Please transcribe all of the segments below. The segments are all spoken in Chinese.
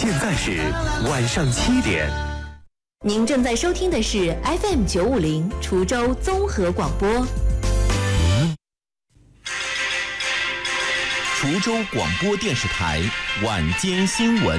现在是晚上7点。 您正在收听的是 FM 950滁州综合广播。 滁州广播电视台晚间新闻。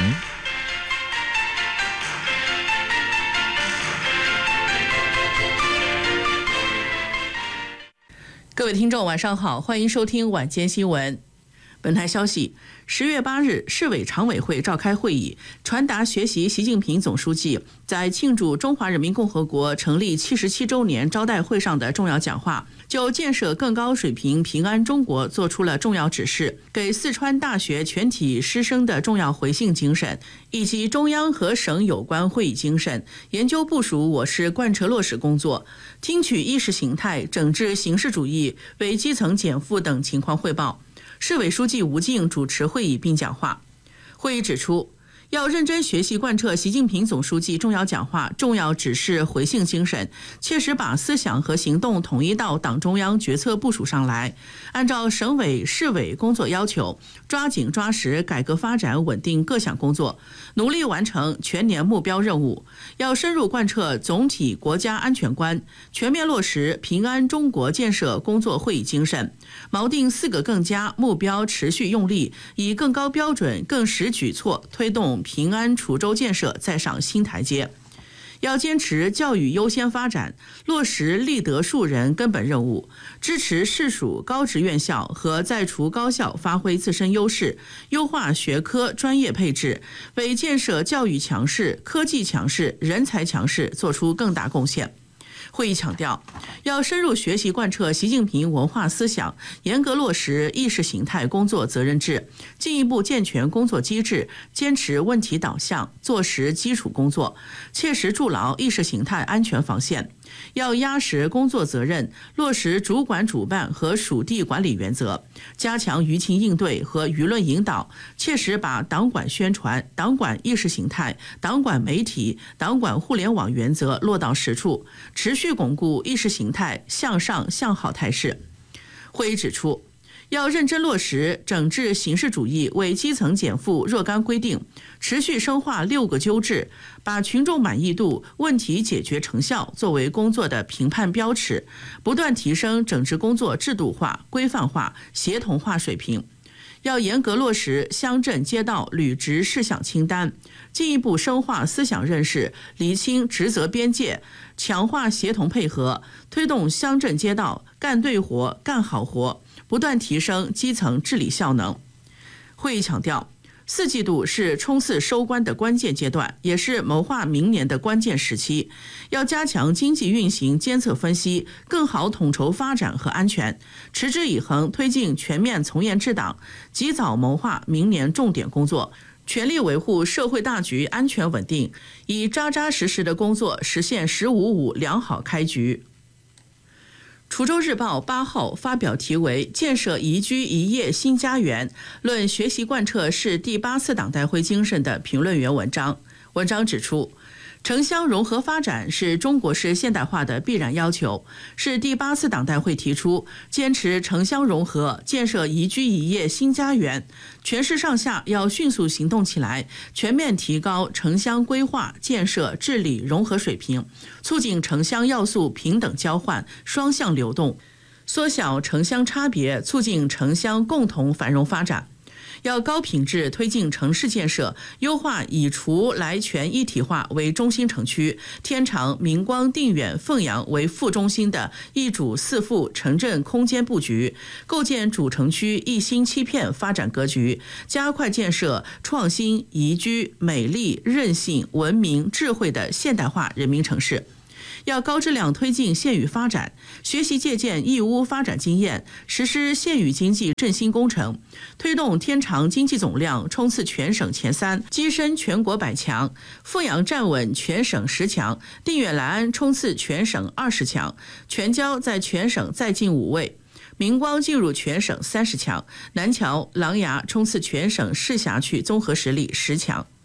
各位听众晚上好，欢迎收听晚间新闻。本台消息，10月8日，市委常委会召开会议，传达学习习近平总书记在庆祝中华人民共和国成立77周年招待会上的重要讲话，就建设更高水平平安中国作出了重要指示，给四川大学全体师生的重要回信精神，以及中央和省有关会议精神，研究部署我市贯彻落实工作，听取意识形态、整治形式主义、为基层减负等情况汇报。市委书记吴静主持会议并讲话。会议指出，要认真学习贯彻习近平总书记重要讲话、重要指示回信精神，切实把思想和行动统一到党中央决策部署上来，按照省委、市委工作要求，抓紧抓实改革发展稳定各项工作，努力完成全年目标任务。要深入贯彻总体国家安全观，全面落实平安中国建设工作会议精神，锚定4个更加目标，持续用力，以更高标准、更实举措推动平安滁州建设再上新台阶。要坚持教育优先发展，落实立德树人根本任务，支持市属高职院校和在滁高校发挥自身优势，优化学科专业配置，为建设教育强势、科技强势、人才强势做出更大贡献。会议强调，要深入学习贯彻习近平文化思想，严格落实意识形态工作责任制，进一步健全工作机制，坚持问题导向，做实基础工作，切实筑牢意识形态安全防线。要压实工作责任，落实主管主办和属地管理原则，加强舆情应对和舆论引导，切实把党管宣传、党管意识形态、党管媒体、党管互联网原则落到实处，持续巩固意识形态向上向好态势。会议指出，要认真落实整治形式主义为基层减负若干规定，持续深化6个纠治，把群众满意度、问题解决成效作为工作的评判标尺，不断提升整治工作制度化、规范化、协同化水平。要严格落实乡镇街道履职事项清单，进一步深化思想认识，厘清职责边界，强化协同配合，推动乡镇街道干对活、干好活，不断提升基层治理效能。会议强调，4季度是冲刺收官的关键阶段，也是谋划明年的关键时期。要加强经济运行监测分析，更好统筹发展和安全，持之以恒推进全面从严治党，及早谋划明年重点工作，全力维护社会大局安全稳定，以扎扎实实的工作实现“15-5”良好开局。滁州日报8号发表题为《建设宜居宜业新家园》，论学习贯彻市第8次党代会精神的评论员文章。文章指出，城乡融合发展是中国式现代化的必然要求，是第8次党代会提出坚持城乡融合，建设宜居宜业新家园，全市上下要迅速行动起来，全面提高城乡规划、建设、治理融合水平，促进城乡要素平等交换、双向流动，缩小城乡差别，促进城乡共同繁荣发展。要高品质推进城市建设，优化以滁来泉一体化为中心城区，天长、明光、定远、凤阳为副中心的一主四副城镇空间布局，构建主城区一新七片发展格局，加快建设创新、宜居、美丽、韧性、文明、智慧的现代化人民城市。要高质量推进县域发展，学习借鉴义乌发展经验，实施县域经济振兴工程，推动天长经济总量冲刺全省前3，跻身全国100强，凤阳站稳全省10强，定远来安冲刺全省20强，全椒在全省再进5位，明光进入全省30强，南桥、琅琊冲刺全省市辖区综合实力10强。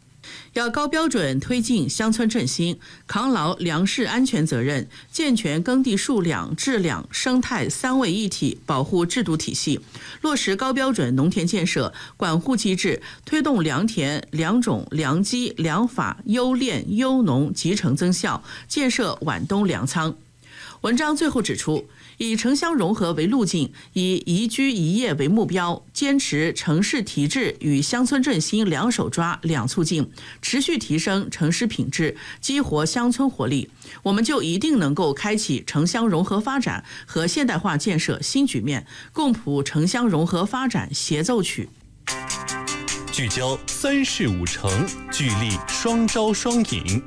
要高标准推进乡村振兴，扛牢粮食安全责任，健全耕地数量、质量、生态三位一体保护制度体系，落实高标准农田建设管护机制，推动良田、良种、良机、良法、优炼、优农集成增效，建设晚冬粮仓。文章最后指出，以城乡融合为路径，以宜居宜业为目标，坚持城市提质与乡村振兴两手抓、两促进，持续提升城市品质，激活乡村活力，我们就一定能够开启城乡融合发展和现代化建设新局面，共谱城乡融合发展协奏曲。 聚焦三事五成，聚力双招双赢。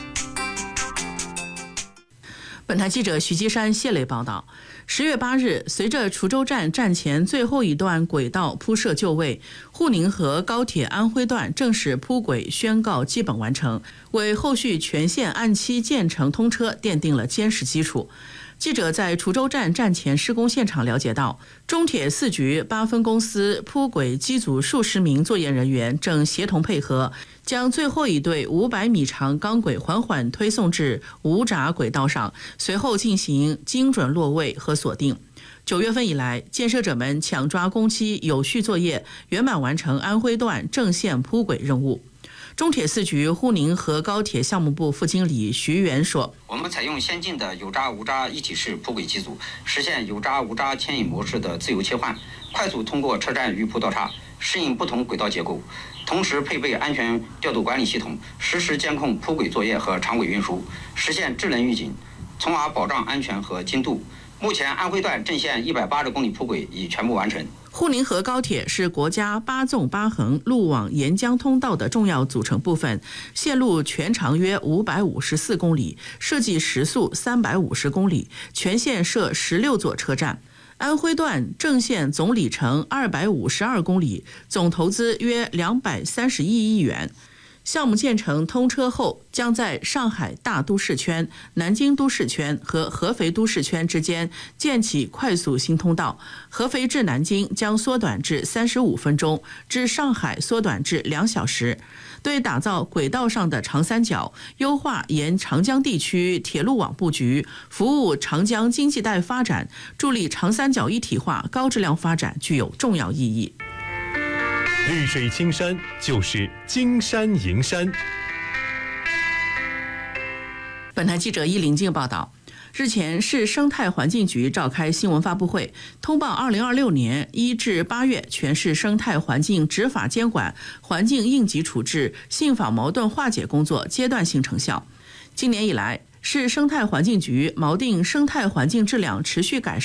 本台记者徐基山、谢磊报道，10月8日，随着滁州站站前最后一段轨道铺设就位，沪宁河高铁安徽段正式铺轨宣告基本完成，为后续全线按期建成通车奠定了坚实基础。记者在滁州站站前施工现场了解到，中铁4局8分公司铺轨机组数十名作业人员正协同配合，将最后一对500米长钢轨缓缓推送至无闸轨道上，随后进行精准落位和锁定。9月份以来，建设者们抢抓工期，有序作业，圆满完成安徽段正线铺轨任务。中铁4局沪宁河高铁项目部副经理徐元说：“ 我们采用先进的有闸无闸一体式铺轨机组，实现有闸无闸牵引模式的自由切换，快速通过车站预铺道岔，适应不同轨道结构，同时配备安全调度管理系统，实时监控铺轨作业和长轨运输，实现智能预警，从而保障安全和精度。目前安徽段正线180公里铺轨已全部完成。” 沪宁河高铁是国家8纵8横路网沿江通道的重要组成部分，线路全长约554公里，设计时速350公里，全线设16座车站。安徽段正线总里程252公里，总投资约231亿元。项目建成通车后，将在上海大都市圈、南京都市圈和合肥都市圈之间建起快速新通道。合肥至南京将缩短至35分钟，至上海缩短至2小时。对打造轨道上的长三角、优化沿长江地区铁路网布局、服务长江经济带发展、助力长三角一体化高质量发展具有重要意义。 绿水青山就是金山银山。 本台记者伊林静报道，日前市生态环境局召开新闻发布会，通报2026年1至8月全市生态环境执法监管、环境应急处置、信访矛盾化解工作阶段性成效。今年以来，市生态环境局锚定生态环境质量持续改善